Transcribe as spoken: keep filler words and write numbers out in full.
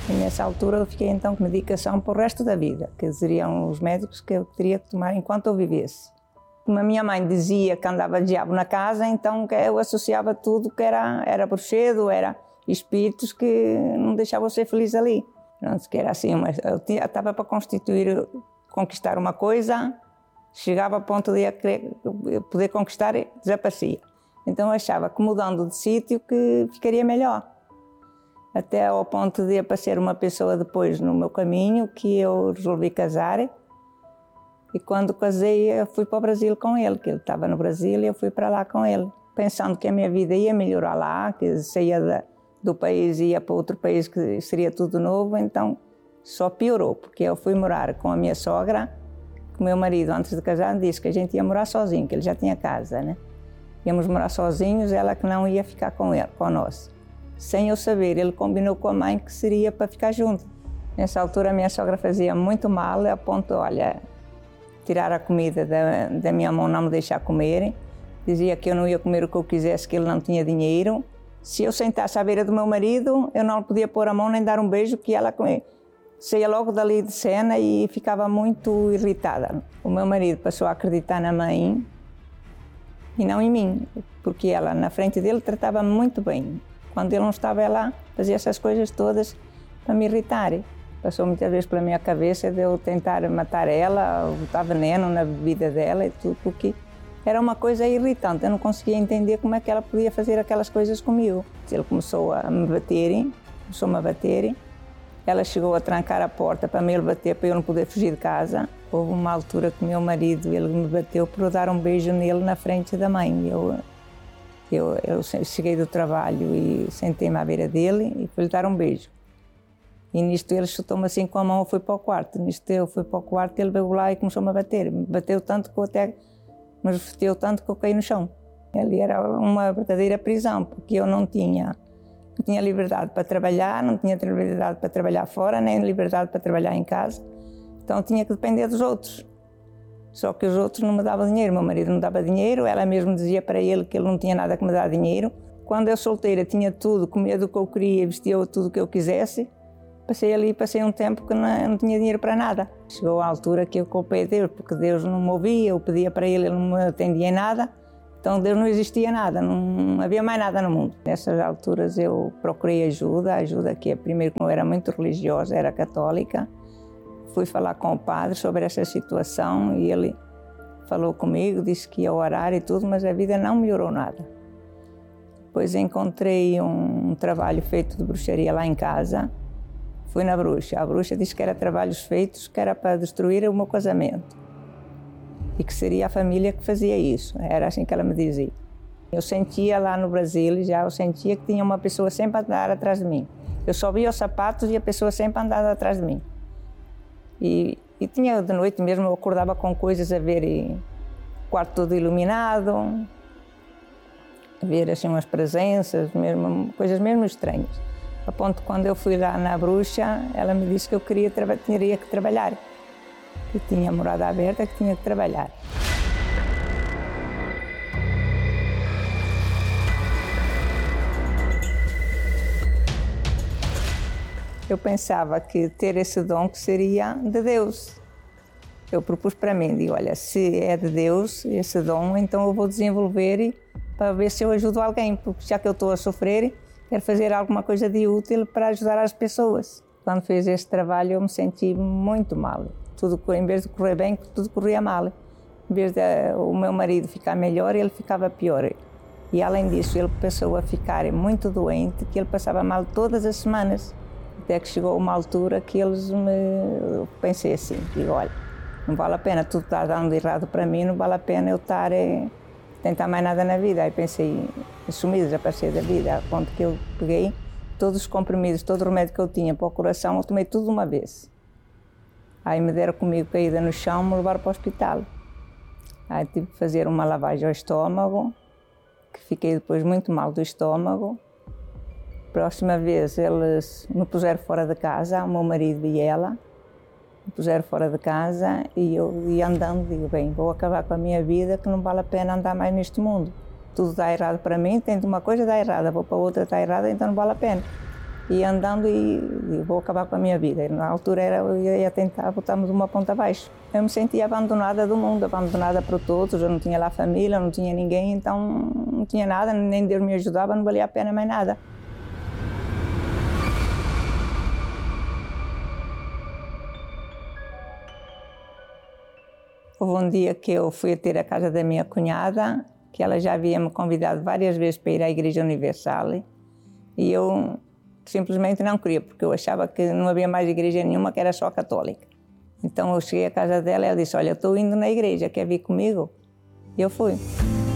E nessa altura eu fiquei então com medicação para o resto da vida, que diziam os médicos que eu teria que tomar enquanto eu vivesse. Como a minha mãe dizia que andava diabo na casa, então eu associava tudo que era, era bruxedo, era espíritos que não deixavam ser feliz ali. Pronto, que era assim, mas eu, tinha, eu estava para constituir, conquistar uma coisa, chegava a ponto de eu poder conquistar e desaparecia. Então eu achava que mudando de sítio que ficaria melhor. Até ao ponto de aparecer uma pessoa depois no meu caminho que eu resolvi casar. E quando casei eu fui para o Brasil com ele, que ele estava no Brasil e eu fui para lá com ele. Pensando que a minha vida ia melhorar lá, que saía da, do país e ia para outro país que seria tudo novo, então só piorou, porque eu fui morar com a minha sogra, que o meu marido antes de casar disse que a gente ia morar sozinho, que ele já tinha casa, né? Íamos morar sozinhos, ela que não ia ficar com ele, com nós. Sem eu saber, ele combinou com a mãe que seria para ficar junto. Nessa altura a minha sogra fazia muito mal, a ponto, olha, tirar a comida da, da minha mão, não me deixar comer. Dizia que eu não ia comer o que eu quisesse, que ele não tinha dinheiro. Se eu sentasse à beira do meu marido, eu não podia pôr a mão nem dar um beijo, que ela saía logo dali de cena e ficava muito irritada. O meu marido passou a acreditar na mãe e não em mim, porque ela na frente dele tratava-me muito bem. Quando ele não estava lá, fazia essas coisas todas para me irritar. Passou muitas vezes pela minha cabeça de eu tentar matar ela, botar veneno na bebida dela e tudo, porque era uma coisa irritante. Eu não conseguia entender como é que ela podia fazer aquelas coisas comigo. Ele começou a me bater, começou-me a bater. Ela chegou a trancar a porta para me bater, para eu não poder fugir de casa. Houve uma altura que o meu marido, ele me bateu por eu dar um beijo nele na frente da mãe. Eu, eu, eu cheguei do trabalho e sentei-me à beira dele e fui-lhe dar um beijo. E nisto ele chutou-me assim com a mão, eu fui para o quarto. Nisto eu fui para o quarto, ele veio lá e começou-me a bater. Me bateu tanto que eu até, me esfreteu tanto que eu caí no chão. Ali era uma verdadeira prisão, porque eu não tinha, não tinha liberdade para trabalhar, não tinha liberdade para trabalhar fora, nem liberdade para trabalhar em casa. Então tinha que depender dos outros. Só que os outros não me davam dinheiro, meu marido não dava dinheiro, ela mesmo dizia para ele que ele não tinha nada que me dar dinheiro. Quando eu solteira tinha tudo, comia do que eu queria, vestia tudo o que eu quisesse. Passei ali, passei um tempo que não, não tinha dinheiro para nada. Chegou a altura que eu culpei Deus, porque Deus não me ouvia, eu pedia para ele, ele não me atendia em nada. Então Deus não existia nada, não havia mais nada no mundo. Nessas alturas eu procurei ajuda, ajuda que primeiro como eu era muito religiosa, era católica. Fui falar com o padre sobre essa situação e ele falou comigo, disse que ia orar e tudo, mas a vida não melhorou nada. Depois encontrei um, um trabalho feito de bruxaria lá em casa. Fui na bruxa. A bruxa disse que era trabalhos feitos, que era para destruir o meu casamento. E que seria a família que fazia isso. Era assim que ela me dizia. Eu sentia lá no Brasil, já eu sentia que tinha uma pessoa sempre a andar atrás de mim. Eu só via os sapatos e a pessoa sempre andava atrás de mim. E, e tinha de noite mesmo, eu acordava com coisas a ver, e o quarto todo iluminado, a ver assim umas presenças, mesmo, coisas mesmo estranhas. A ponto que quando eu fui lá na bruxa, ela me disse que eu queria teria que trabalhar, que tinha morada aberta, que tinha que trabalhar. Eu pensava que ter esse dom que seria de Deus. Eu propus para mim, digo, olha, se é de Deus esse dom, então eu vou desenvolver para ver se eu ajudo alguém, porque já que eu estou a sofrer, quero fazer alguma coisa de útil para ajudar as pessoas. Quando fiz esse trabalho eu me senti muito mal. Tudo, em vez de correr bem, tudo corria mal. Em vez de o meu marido ficar melhor, ele ficava pior. E além disso, ele passou a ficar muito doente, que ele passava mal todas as semanas. Até que chegou uma altura que eles me... Eu pensei assim, digo, olha, não vale a pena, tudo está dando errado para mim, não vale a pena eu estar a tentar mais nada na vida. Aí pensei, assumi, desaparecer da vida, a ponto que eu peguei todos os comprimidos, todo o remédio que eu tinha para o coração, eu tomei tudo de uma vez. Aí me deram comigo caída no chão, me levaram para o hospital. Aí tive que fazer uma lavagem ao estômago, que fiquei depois muito mal do estômago. Próxima vez eles me puseram fora de casa, o meu marido e ela, me puseram fora de casa e eu ia andando, digo, bem, vou acabar com a minha vida, que não vale a pena andar mais neste mundo. Tudo dá errado para mim, tento uma coisa, dá errada, vou para outra, dá errada, então não vale a pena. ia andando e, e vou acabar com a minha vida. Na altura era, eu ia tentar botar-me de uma ponta abaixo. Eu me sentia abandonada do mundo, abandonada por todos, eu não tinha lá família, não tinha ninguém, então não tinha nada, nem Deus me ajudava, não valia a pena mais nada. Houve um dia que eu fui ter a casa da minha cunhada, que ela já havia me convidado várias vezes para ir à Igreja Universal, e eu simplesmente não queria, porque eu achava que não havia mais igreja nenhuma, que era só católica. Então eu cheguei à casa dela e ela disse, olha, eu estou indo na igreja, quer vir comigo? E eu fui.